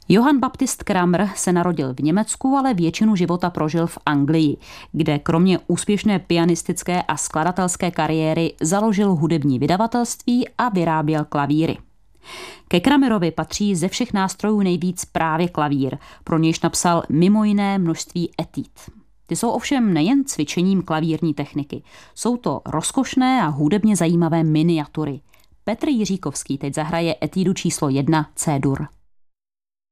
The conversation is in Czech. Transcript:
Johann Baptist Kramer se narodil v Německu, ale většinu života prožil v Anglii, kde kromě úspěšné pianistické a skladatelské kariéry založil hudební vydavatelství a vyráběl klavíry. Ke Kramerovi patří ze všech nástrojů nejvíc právě klavír, pro nějž napsal mimo jiné množství etud. Ty jsou ovšem nejen cvičením klavírní techniky, jsou to rozkošné a hudebně zajímavé miniatury. Petr Jiříkovský teď zahraje etudu číslo 1 C-dur.